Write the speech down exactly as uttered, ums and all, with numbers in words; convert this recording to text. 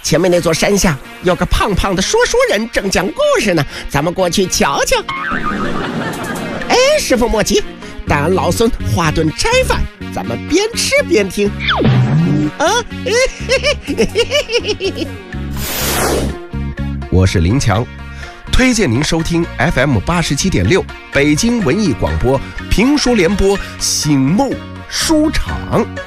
前面那座山下有个胖胖的说书人正讲故事呢，咱们过去瞧瞧。哎，师傅莫急，待俺老孙画顿斋饭，咱们边吃边听。啊，我是林强，推荐您收听 F M 八十七点六北京文艺广播评书联播醒目书场。